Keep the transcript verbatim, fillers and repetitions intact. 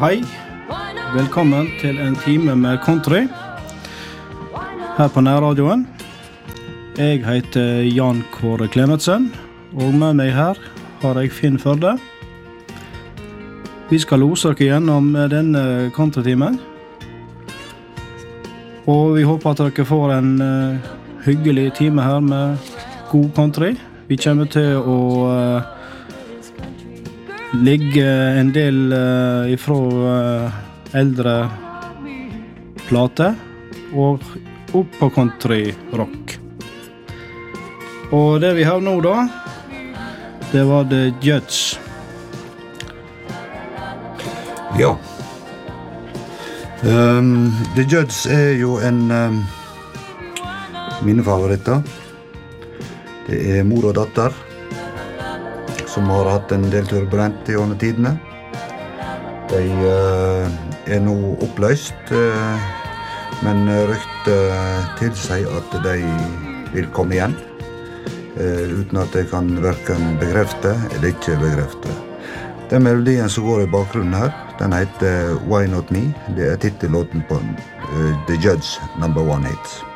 Hei, velkommen til en time med country her på nærradioen. Jeg heter Jan Kåre Klemetsen, og med meg her har jeg Finn Førde. Vi skal lose dere gjennom denne countrytimen, og vi håper at dere får en uh, hyggelig time her med god country. Vi kommer til å uh, ligge en del uh, ifra uh, eldre plater og opp på country rock. Og det vi har nå da, det var The Judds. Ja. Um, The Judds er jo en um, mine favoritter. Det er mor og datter som har hatt en del turbulent i årene tidene. De uh, er nå oppløst, uh, men ryktet tilsier at de vil komme igjen, uh, uten at de kan hverken bekrefte eller ikke bekrefte. Den melodien som går i bakgrunnen her, den heter Why Not Me. Det er titellåten på uh, The Judds number one hits.